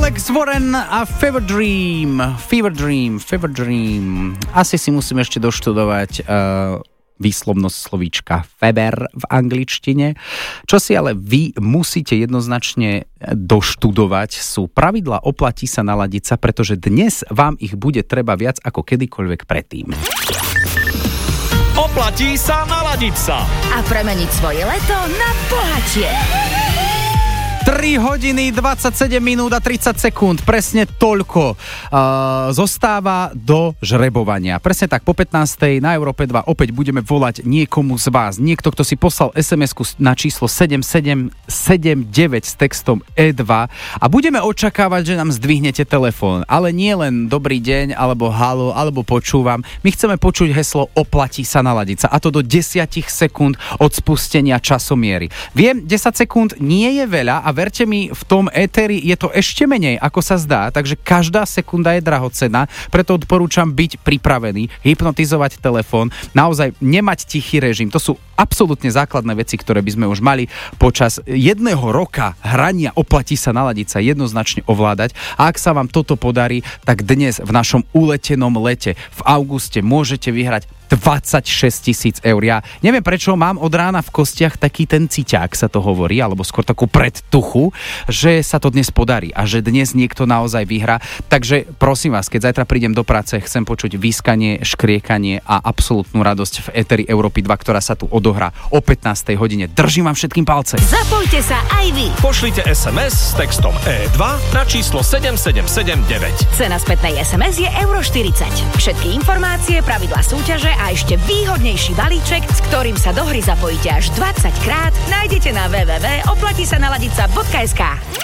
Alex Warren a Fever Dream. Asi si musím ešte doštudovať výslovnosť slovíčka feber v angličtine. Čo si ale vy musíte jednoznačne doštudovať, sú pravidlá oplatí sa naladiť sa, pretože dnes vám ich bude treba viac ako kedykoľvek predtým. Oplatí sa naladiť sa a premeniť svoje leto na bohatie. 3 hodiny, 27 minút a 30 sekúnd. Presne toľko zostáva do žrebovania. Presne tak, po 15. na Európe 2 opäť budeme volať niekomu z vás. Niekto, kto si poslal SMS-ku na číslo 7779 s textom E2 a budeme očakávať, že nám zdvihnete telefón. Ale nie len dobrý deň, alebo halo, alebo počúvam. My chceme počuť heslo oplatí sa naladiť sa. A to do 10 sekúnd od spustenia časomiery. Viem, 10 sekúnd nie je veľa a verte mi, v tom éteri je to ešte menej, ako sa zdá, takže každá sekunda je drahocenná, preto odporúčam byť pripravený, hypnotizovať telefón, naozaj nemať tichý režim. To sú absolútne základné veci, ktoré by sme už mali počas 1 roka hrania oplatí sa naladiť sa jednoznačne ovládať. A ak sa vám toto podarí, tak dnes v našom uletenom lete v auguste môžete vyhrať 26 000 eur. Ja neviem prečo, mám od rána v kostiach taký ten ciťák, sa to hovorí, alebo skôr takú predtuchu, že sa to dnes podarí a že dnes niekto naozaj vyhrá. Takže prosím vás, keď zajtra prídem do práce, chcem počuť výskanie, škriekanie a absolútnu radosť v éteri Európy 2, ktorá sa tu odohrá o 15. hodine. Držím vám všetkým palce. Zapojte sa aj vy. Pošlite SMS s textom E2 na číslo 7779. Cena spätnej SMS je €40. Všetky informácie, pravidlá súťaže a ešte výhodnejší balíček, s ktorým sa do hry zapojíte až 20 krát, nájdete na www.oplatisanaladica.sk.